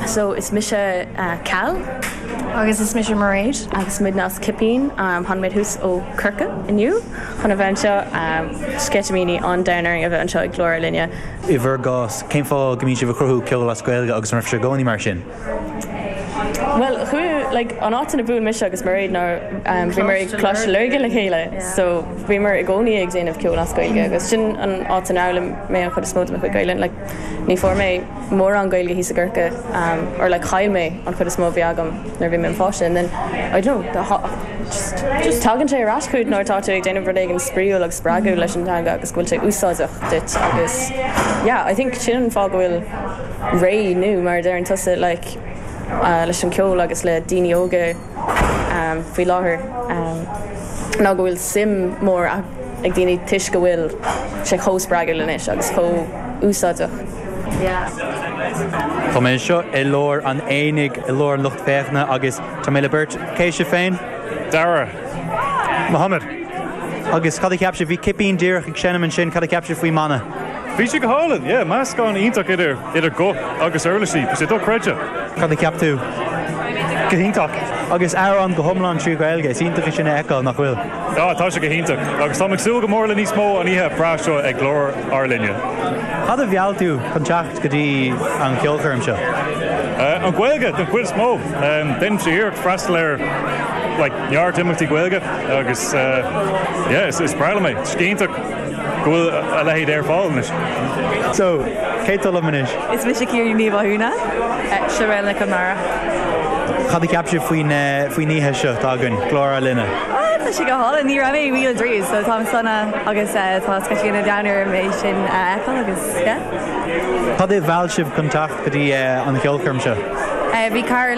So is mis Cal agus is mis Mairead agus mid nás Kippín han mid hús ó Kirke inniu chun a bhain seo sketamíní an downer a bheith an seo ag glóir linne. I bhar gás céim fá go mín sibh cruthú ceol a scoilga agus mar se gcóí mar sin. Well, who like an átain a bún mis agus Mairead nar bhí mar ag cláiste leirge le chéile, so bhí mar ag gcónaí ag déanamh ceol na scoilge agus sin an átain ála mé an chud is mód me chuig gailen, like ní for mé mór an gailge hí sa ggurca or like chail mé an chud is mó bhí agam nar bhí mé fáiste, and then I don't know just tagann sé rascúd nóir táte ag déanamh ag an spríú agus sppragu leis an tanga agus bhfuil sé úsáideach dit agus I think sin an fá go bhfuil ré nu mar d an tusa like leis an ceol agus le daoine óga faoi láthair ná go bhfuil sim mór ag daoine tuis go bhfuil sé chóspragu leis agus có úsáideach. Tá mé seo I lór an énig I lór an lucht féachna agus tá mé le beirt cé sé féin? Dara. Mohammed. Agus cad ceapse bhí Kippín díreach ag senaman sin cad ceapse faoi mana. Bhí si go hálan, meas gáin ítach idir go agus eirlisí, sé do creide. Cad ceap tú? Go híntaach. Agus an go thomlan trí gailge, íntacha sinna eáil nach bhfuil. Tá sé go híntaach, agus tá agsú go mórla níos mó an ihe práseo ag glór árlinne. Cad a bheall tú chun teacht go dtí an ceolcharm seo? An ghuailge den chuil smó, den sé hir freistal neart imimetí ghuailge agus is breile mé, scéintach go bhfuil a lehéad ar fáil leis. So, cé tulla manis? Is mis cíir ní bhúna se bhfuil le mara. Cad ceapse faoin níthe seo tágann glór linne? Tá si go hála ní ra mé bhíal dríos, so tá sanna agus tá scaisiúna downer mé sin eáil agus Cad é bheall sibh chun teacht go dtí an ceolcharm seo? Bhí car